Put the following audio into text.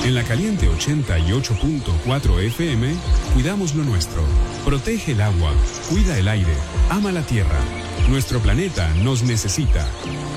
En La Caliente 88.4 FM, cuidamos lo nuestro. Protege el agua, cuida el aire, ama la tierra. Nuestro planeta nos necesita.